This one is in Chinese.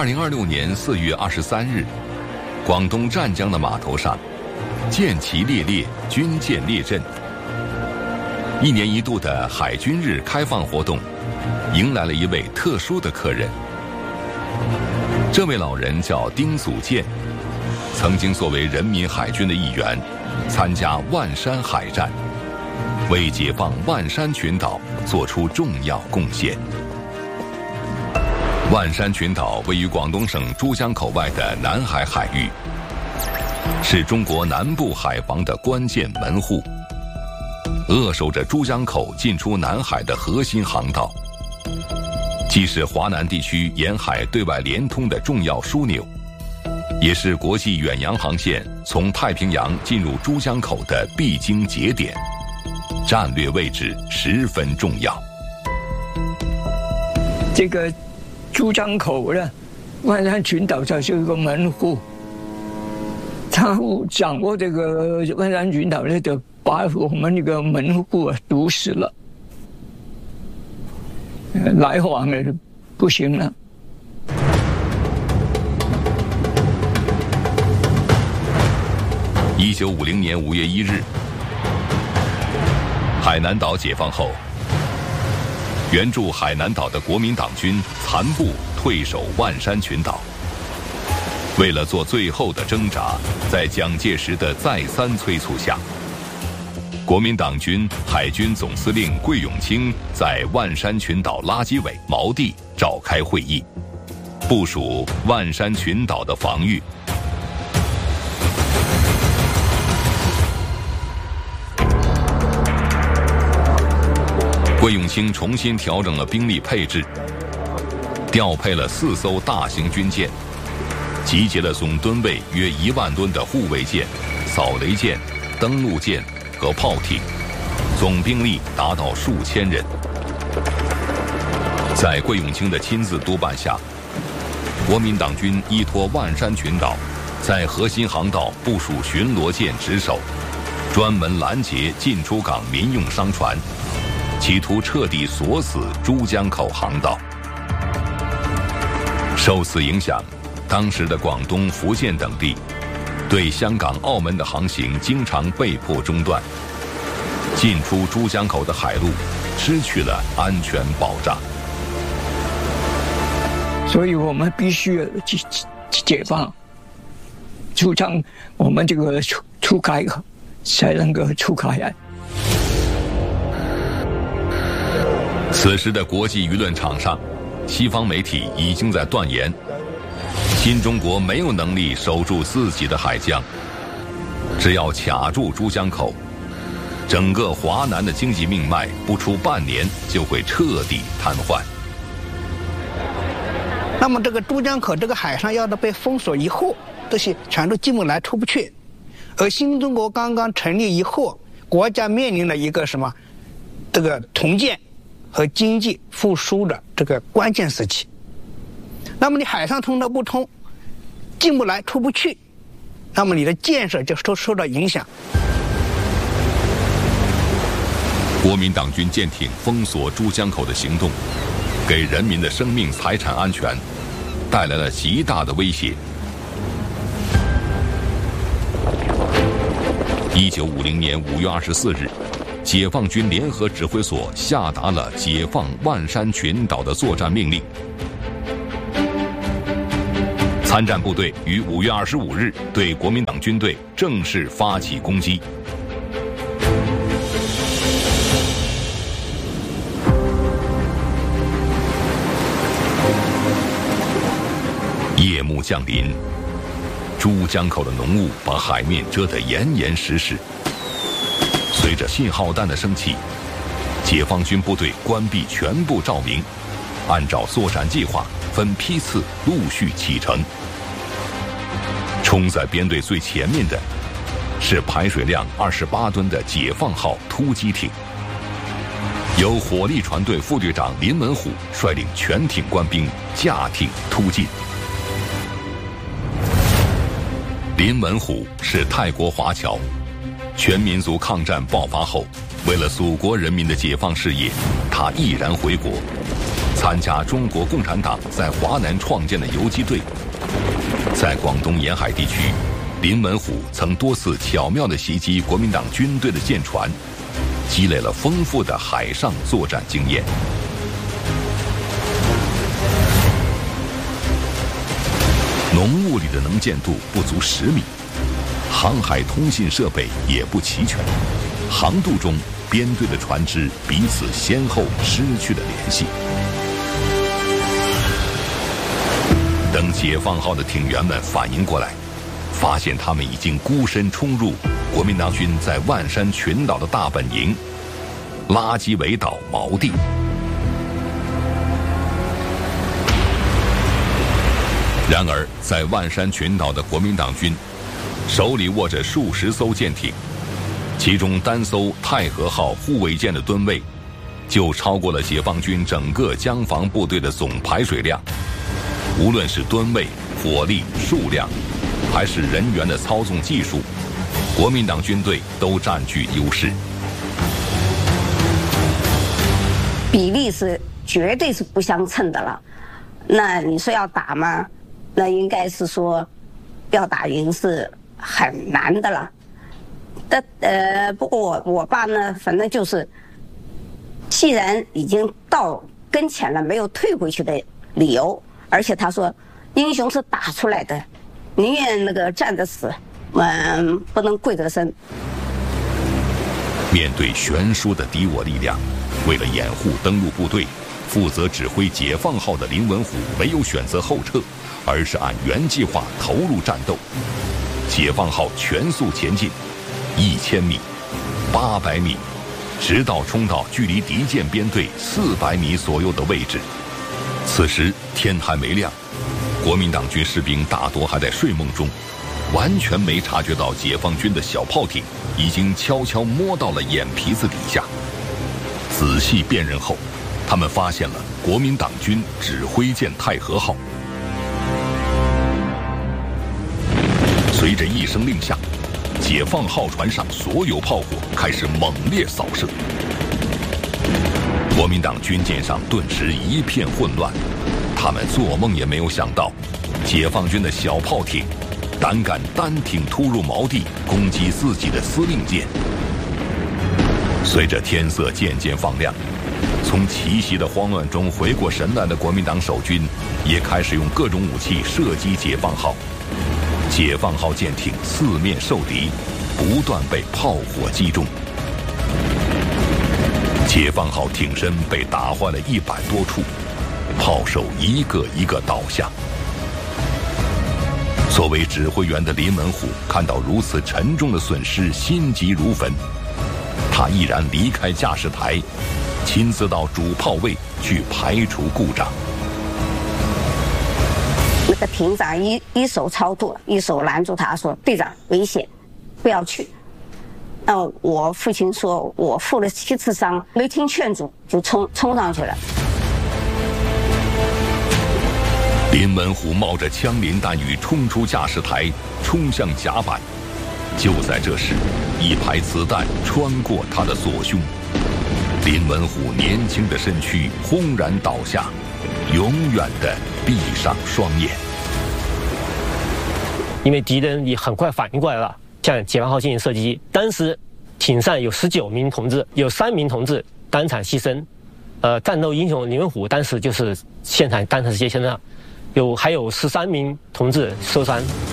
2026年4月23日，广东湛江的码头上，舰旗猎猎，军舰列阵。一年一度的海军日开放活动，迎来了一位特殊的客人。这位老人叫丁祖建，曾经作为人民海军的一员，参加万山海战，为解放万山群岛做出重要贡献。万山群岛位于广东省珠江口外的南海海域，是中国南部海防的关键门户，扼守着珠江口进出南海的核心航道，既是华南地区沿海对外联通的重要枢纽，也是国际远洋航线从太平洋进入珠江口的必经节点，战略位置十分重要。 这个珠江口呢，万山群岛才是一个门户，他掌握这个万山群岛呢，就把我们这个门户堵死了，来往呢不行了。 1950年5月1日，海南岛解放后，援助海南岛的国民党军残部退守万山群岛。为了做最后的挣扎，在蒋介石的再三催促下，国民党军海军总司令桂永清在万山群岛垃圾尾锚地召开会议，部署万山群岛的防御。桂永清重新调整了兵力配置，调配了4艘大型军舰，集结了总吨位约1万吨的护卫舰、扫雷舰、登陆舰和炮艇，总兵力达到数千人。在桂永清的亲自督办下，国民党军依托万山群岛，在核心航道部署巡逻舰值守，专门拦截进出港民用商船，企图彻底锁死珠江口航道。受此影响，当时的广东、福建等地对香港、澳门的航行经常被迫中断，进出珠江口的海路失去了安全保障。 所以我们必须解放珠江，我们这个出海才能够出海来。 此时的国际舆论场上，西方媒体已经在断言，新中国没有能力守住自己的海疆，只要卡住珠江口，整个华南的经济命脉不出半年就会彻底瘫痪。 那么这个珠江口这个海上要是被封锁以后，这些全都进不来出不去。而新中国刚刚成立以后，国家面临了一个什么，这个重建和经济复苏的这个关键时期。那么你海上通道不通，进不来出不去，那么你的建设就都受到影响。 国民党军舰艇封锁珠江口的行动，给人民的生命财产安全带来了极大的威胁。1950年5月24日，解放军联合指挥所下达了解放万山群岛的作战命令。参战部队于5月25日对国民党军队正式发起攻击。夜幕降临，珠江口的浓雾把海面遮得严严实实。随着信号弹的升起，解放军部队关闭全部照明，按照作战计划分批次陆续启程。冲在编队最前面的是排水量28吨的解放号突击艇，由火力船队副队长林文虎率领全艇官兵驾艇突进。林文虎是泰国华侨，全民族抗战爆发后，为了祖国人民的解放事业，他毅然回国， 参加中国共产党在华南创建的游击队。在广东沿海地区，林文虎曾多次巧妙地袭击国民党军队的舰船，积累了丰富的海上作战经验。浓雾里的能见度不足10米，航海通信设备也不齐全，航渡中编队的船只彼此先后失去了联系。等解放号的艇员们反应过来，发现他们已经孤身冲入国民党军在万山群岛的大本营——拉基韦岛锚地。然而，在万山群岛的国民党军手里握着数十艘舰艇，其中单艘太和号护卫舰的吨位就超过了解放军整个江防部队的总排水量。无论是吨位、火力、数量，还是人员的操纵技术，国民党军队都占据优势。 比例是绝对是不相称的了。那你说要打吗？那应该是说要打赢是很难的了。不过我爸呢，反正就是既然已经到跟前了，没有退回去的理由。而且他说，英雄是打出来的，宁愿那个站着死，不能跪着生。 面对悬殊的敌我力量，为了掩护登陆部队，负责指挥解放号的林文虎没有选择后撤，而是按原计划投入战斗。解放号全速前进，1000米、800米，直到冲到距离敌舰编队400米左右的位置。此时天还没亮，国民党军士兵大多还在睡梦中，完全没察觉到解放军的小炮艇已经悄悄摸到了眼皮子底下。仔细辨认后，他们发现了国民党军指挥舰太和号。随着一声令下，解放号船上所有炮火开始猛烈扫射。国民党军舰上顿时一片混乱，他们做梦也没有想到，解放军的小炮艇胆敢单挺突入锚地，攻击自己的司令舰。随着天色渐渐放亮，从奇袭的慌乱中回过神来的国民党守军也开始用各种武器射击解放号。解放号舰艇四面受敌，不断被炮火击中。解放号艇身被打坏了100多处，炮手一个一个倒下。作为指挥员的林文虎看到如此沉重的损失，心急如焚。他毅然离开驾驶台，亲自到主炮位去排除故障。 那个艇长一手超度，一手拦住他说：“队长，危险，不要去。”那我父亲说，我负了7次伤，没听劝阻就冲上去了。 林文虎冒着枪林弹雨冲出驾驶台，冲向甲板。就在这时，一排子弹穿过他的左胸，林文虎年轻的身躯轰然倒下，永远地闭上双眼。 因为敌人也很快反应过来了，向解放号进行射击。当时艇上有19名同志，有3名同志当场牺牲。战斗英雄林文虎当时就是现场当场牺牲了，还有13名同志受伤。